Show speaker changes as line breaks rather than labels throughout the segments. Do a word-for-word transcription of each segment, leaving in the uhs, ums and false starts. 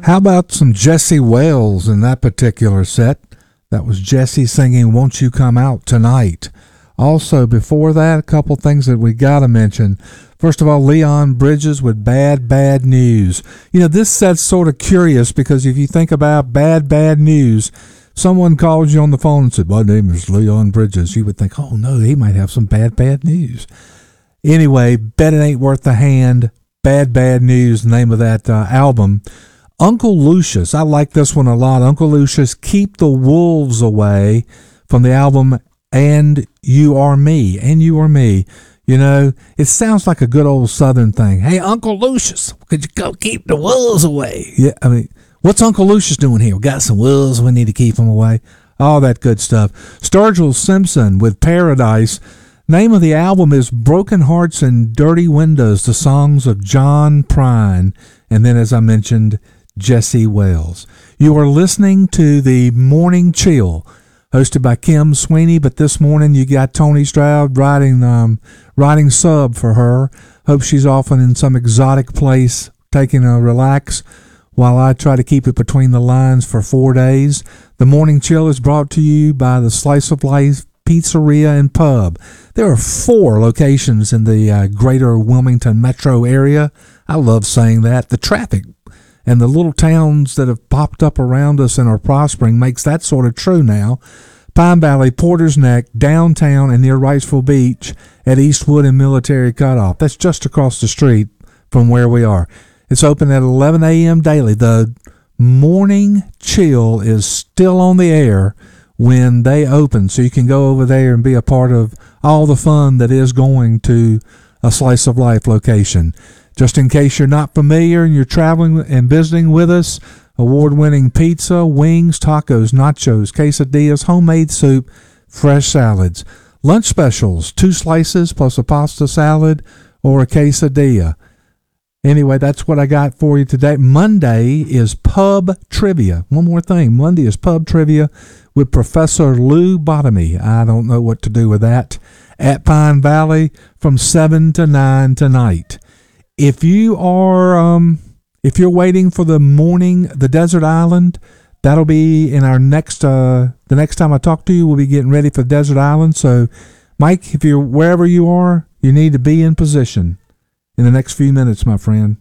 How about some Jesse Wales in that particular set? That was Jesse singing Won't You Come Out Tonight. Also, before that, a couple things that we got to mention. First of all, Leon Bridges with Bad, Bad News. You know, this set's sort of curious because if you think about bad, bad news, someone calls you on the phone and said, my name is Leon Bridges. You would think, oh, no, he might have some bad, bad news. Anyway, Bet It Ain't Worth the Hand, Bad, Bad News, name of that uh, album. Uncle Lucius, I like this one a lot. Uncle Lucius, Keep the Wolves Away, from the album And You Are Me, And You Are Me. You know, it sounds like a good old Southern thing. Hey, Uncle Lucius, could you go keep the wolves away? Yeah, I mean, what's Uncle Lucius doing here? We got some wolves, we need to keep them away. All that good stuff. Sturgill Simpson with Paradise. Name of the album is Broken Hearts and Dirty Windows, the songs of John Prine. And then, as I mentioned, Jesse Wales. You are listening to the Morning Chill, hosted by Kim Sweeney, but this morning you got Tony Stroud riding um, riding sub for her. Hope she's often in some exotic place taking a relax while I try to keep it between the lines for four days. The Morning Chill is brought to you by the Slice of Life Pizzeria and Pub. There are four locations in the uh, greater Wilmington metro area. I love saying that. The traffic and the little towns that have popped up around us and are prospering makes that sort of true now. Pine Valley, Porter's Neck, downtown, and near Wrightsville Beach at Eastwood and Military Cutoff. That's just across the street from where we are. It's open at eleven a.m. daily. The Morning Chill is still on the air when they open, so you can go over there and be a part of all the fun that is going to a Slice of Life location. Just in case you're not familiar and you're traveling and visiting with us, award-winning pizza, wings, tacos, nachos, quesadillas, homemade soup, fresh salads. Lunch specials, two slices plus a pasta salad or a quesadilla. Anyway, that's what I got for you today. Monday is pub trivia. One more thing. Monday is pub trivia with Professor Lou Bottomy. I don't know what to do with that. At Pine Valley from seven to nine tonight. If you are, um, if you're waiting for the morning, the Desert Island, that'll be in our next, uh, the next time I talk to you, we'll be getting ready for Desert Island. So, Mike, if you're wherever you are, you need to be in position in the next few minutes, my friend.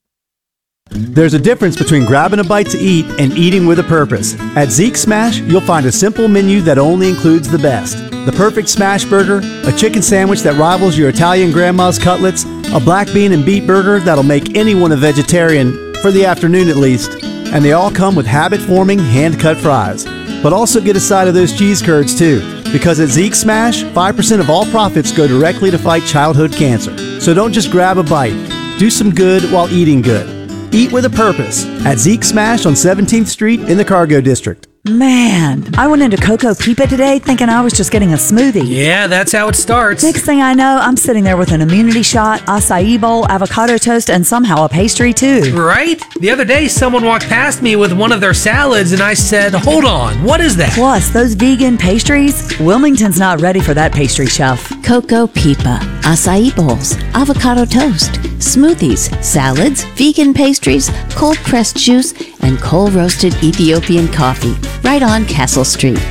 There's a difference between grabbing a bite to eat and eating with a purpose. At Zeke Smash, you'll find a simple menu that only includes the best. The perfect smash burger, a chicken sandwich that rivals your Italian grandma's cutlets, a black bean and beet burger that'll make anyone a vegetarian, for the afternoon at least. And they all come with habit-forming, hand-cut fries. But also get a side of those cheese curds too, because at Zeke Smash, five percent of all profits go directly to fight childhood cancer. So don't just grab a bite. Do some good while eating good. Eat with a purpose at Zeke Smash on seventeenth Street in the Cargo District.
Man, I went into Coco Pipa today thinking I was just getting a smoothie.
Yeah, that's how it starts.
Next thing I know, I'm sitting there with an immunity shot, acai bowl, avocado toast, and somehow a pastry too.
Right? The other day, someone walked past me with one of their salads, and I said, hold on, what is that?
Plus, those vegan pastries? Wilmington's not ready for that pastry chef.
Coco Pipa, acai bowls, avocado toast, smoothies, salads, vegan pastries, cold-pressed juice, and coal-roasted Ethiopian coffee. Right on Castle Street.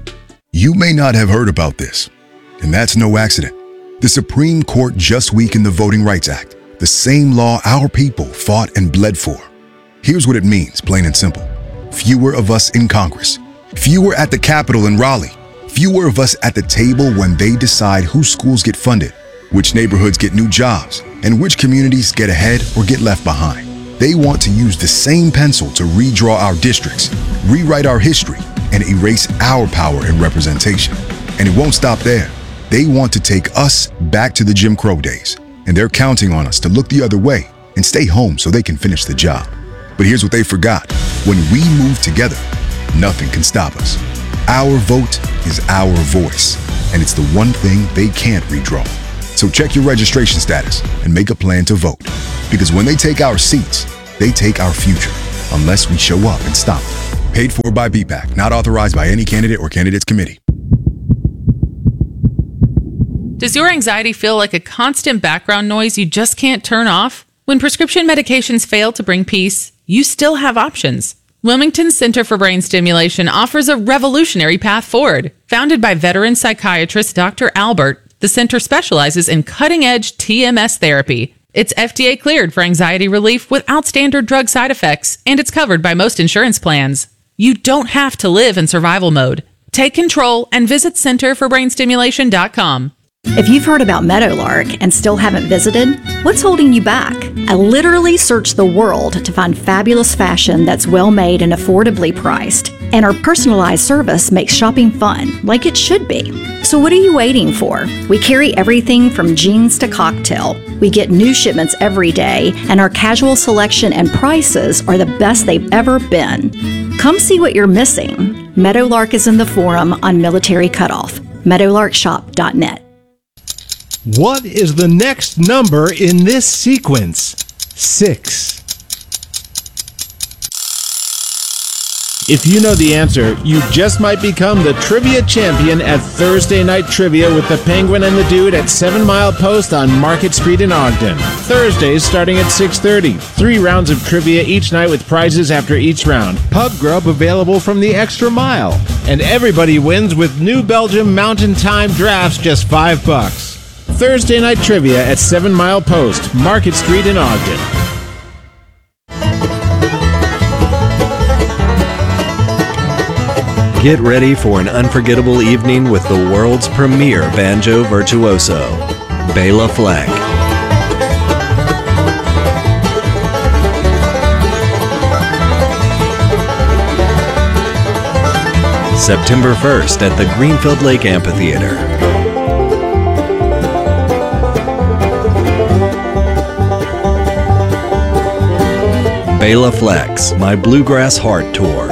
You may not have heard about this, and that's no accident. The Supreme Court just weakened the Voting Rights Act, the same law our people fought and bled for. Here's what it means, plain and simple. Fewer of us in Congress, fewer at the Capitol in Raleigh, fewer of us at the table when they decide whose schools get funded, which neighborhoods get new jobs, and which communities get ahead or get left behind. They want to use the same pencil to redraw our districts, rewrite our history, and erase our power and representation. And it won't stop there. They want to take us back to the Jim Crow days, and they're counting on us to look the other way and stay home so they can finish the job. But here's what they forgot. When we move together, nothing can stop us. Our vote is our voice, and it's the one thing they can't redraw. So check your registration status and make a plan to vote. Because when they take our seats, they take our future, unless we show up and stop them. Paid for by B PAC, not authorized by any candidate or candidates committee.
Does your anxiety feel like a constant background noise you just can't turn off? When prescription medications fail to bring peace, you still have options. Wilmington Center for Brain Stimulation offers a revolutionary path forward. Founded by veteran psychiatrist Doctor Albert, the center specializes in cutting-edge T M S therapy. It's F D A cleared for anxiety relief without standard drug side effects, and it's covered by most insurance plans. You don't have to live in survival mode. Take control and visit center for brain stimulation dot com.
If you've heard about Meadowlark and still haven't visited, what's holding you back? I literally searched the world to find fabulous fashion that's well made and affordably priced. And our personalized service makes shopping fun, like it should be. So what are you waiting for? We carry everything from jeans to cocktail. We get new shipments every day, and our casual selection and prices are the best they've ever been. Come see what you're missing. Meadowlark is in the forum on Military Cutoff. meadowlark shop dot net.
What is the next number in this sequence? Six. If you know the answer, you just might become the trivia champion at Thursday Night Trivia with the Penguin and the Dude at Seven Mile Post on Market Street in Ogden. Thursdays starting at six thirty. Three rounds of trivia each night with prizes after each round. Pub grub available from the Extra Mile. And everybody wins with New Belgium Mountain Time drafts, just five bucks. Thursday Night Trivia at Seven Mile Post, Market Street in Ogden.
Get ready for an unforgettable evening with the world's premier banjo virtuoso, Bela Fleck. September first at the Greenfield Lake Amphitheater. Bela Fleck's My Bluegrass Heart Tour.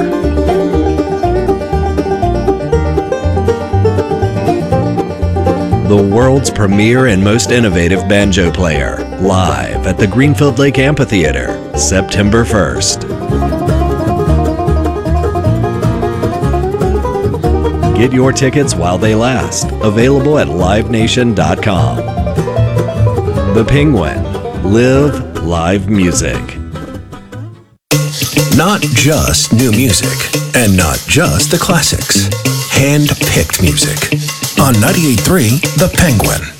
The world's premier and most innovative banjo player, live at the Greenfield Lake Amphitheater, September first. Get your tickets while they last. Available at live nation dot com. The Penguin. Live live music.
Not just new music, and not just the classics. Hand-picked music. On ninety-eight point three, The Penguin.